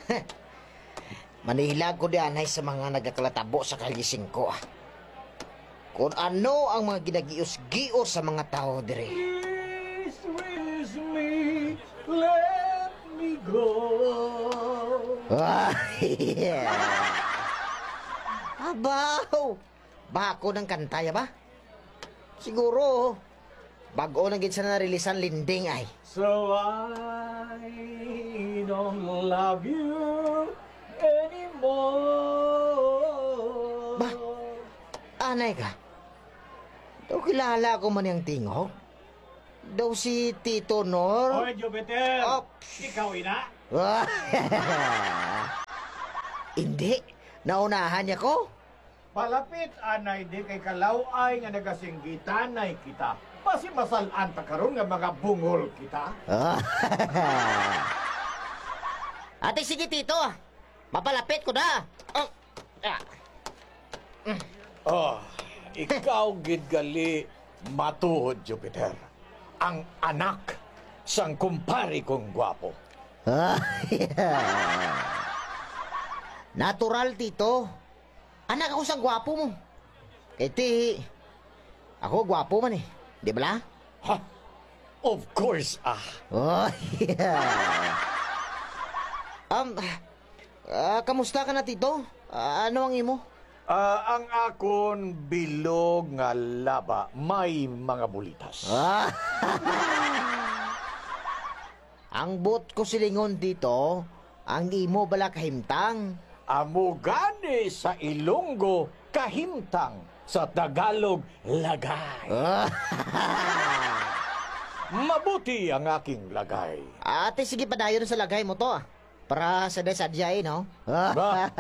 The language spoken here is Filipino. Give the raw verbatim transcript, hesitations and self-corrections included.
Manihilag ko dianay sa mga nagakalatabo sa kalising ko. Ah. Kung ano ang mga ginagios-gios sa mga tao dire. Please release me, let me go. Ah, yeah. Abaw! Bako ng kantaya ba? Siguro, bago na gid sa narilisan linding ay. So I don't love you anymore. Ba? Anay ka? Daw kilala ko man yung tingog. Daw si Tito Nor. Hoy, Jupiter! Oh. Ikaw, ina? Hindi. Naunahan niya ko. Palapit, anay, di kay kalaway nga nagasinggitanay kita. Pasi masalan ta karon nga mga bungol kita. Ate, sige, Tito. Mapalapit ko na. Oh. Ah. Oh, ikaw gid gali matuod, Jupiter. Ang anak sang kumpari kong gwapo. Natural, Tito. Anak ako sa gwapo mo. Iti, ako gwapo man eh. Di ba la? Ha? Of course, ah. Oh, yeah. Um, ah, kamusta ka na, Tito? Ah, ano ang imo? Ah, ang akon bilog nga laba may mga bulitas. Ah. Ang bot ko silingon dito, ang imo bala kahimtang. Amo gani sa Ilonggo kahimtang, sa Tagalog lagay. Ah. Mabuti ang aking lagay. Ate, sige padayon sa lagay mo to. Ah. Para sa desadyay, no? Ba?